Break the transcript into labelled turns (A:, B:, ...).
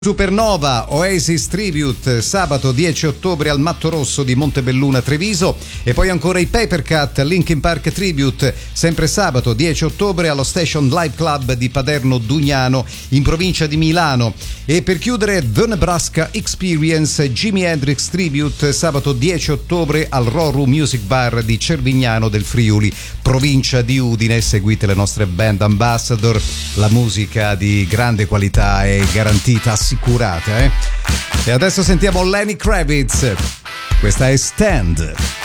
A: Supernova, Oasis Tribute, sabato 10 ottobre al Matto Rosso di Montebelluna Treviso, e poi ancora i Papercut, Linkin Park Tribute, sempre sabato 10 ottobre allo Station Live Club di Paderno Dugnano in provincia di Milano. E per chiudere The Nebraska Experience, Jimi Hendrix Tribute, sabato 10 ottobre al Roru Music Bar di Cervignano del Friuli, provincia di Udine. Seguite le nostre band ambassador, la musica di grande qualità è garantita, assicurata. E adesso sentiamo Lenny Kravitz, questa è Stand.